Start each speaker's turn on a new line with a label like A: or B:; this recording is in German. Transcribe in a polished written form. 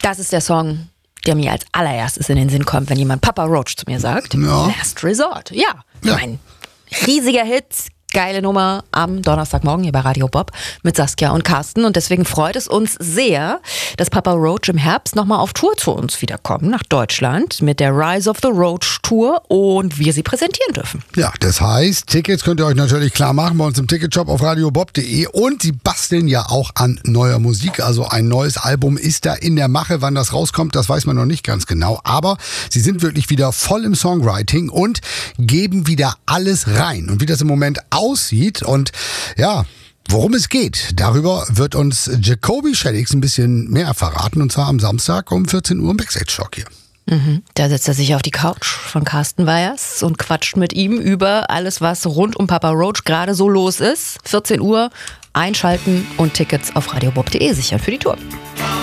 A: Das ist der Song, der mir als allererstes in den Sinn kommt, wenn jemand Papa Roach zu mir sagt.
B: Ja.
A: Last Resort. Ja. Ich meine, riesiger Hit. Geile Nummer am Donnerstagmorgen hier bei Radio Bob mit Saskia und Carsten. Und deswegen freut es uns sehr, dass Papa Roach im Herbst nochmal auf Tour zu uns wiederkommen, nach Deutschland, mit der Rise of the Roach Tour und wir sie präsentieren dürfen.
B: Ja, das heißt, Tickets könnt ihr euch natürlich klar machen bei uns im Ticketshop auf radiobob.de und sie basteln ja auch an neuer Musik. Also ein neues Album ist da in der Mache. Wann das rauskommt, das weiß man noch nicht ganz genau. Aber sie sind wirklich wieder voll im Songwriting und geben wieder alles rein. Und wie das im Moment aussieht und ja, worum es geht, darüber wird uns Jacoby Shaddix ein bisschen mehr verraten und zwar am Samstag um 14 Uhr im Backstage-Talk hier.
A: Da setzt er sich auf die Couch von Carsten Weyers und quatscht mit ihm über alles, was rund um Papa Roach gerade so los ist. 14 Uhr, einschalten und Tickets auf radiobob.de sichern für die Tour.